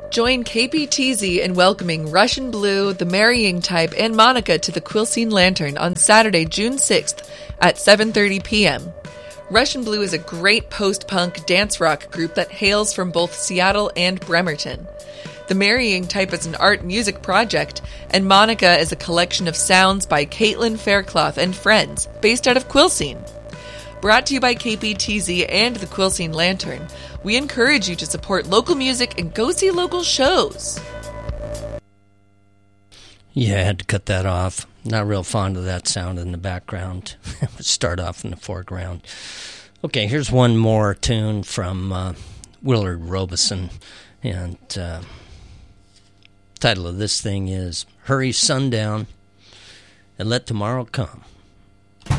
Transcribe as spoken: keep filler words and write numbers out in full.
Join K P T Z in welcoming Russian Blue, The Marrying Type, and Monica to the Quilcene Lantern on Saturday, June sixth at seven thirty p.m. Russian Blue is a great post-punk dance rock group that hails from both Seattle and Bremerton. The Marrying Type is an art music project, and Monica is a collection of sounds by Caitlin Faircloth and friends, based out of Quilcene. Brought to you by K P T Z and the Quilcene Lantern, we encourage you to support local music and go see local shows. Yeah, I had to cut that off. Not real fond of that sound in the background. Start off in the foreground. Okay, here's one more tune from uh, Willard Robeson, and uh, title of this thing is Hurry Sundown and Let Tomorrow Come.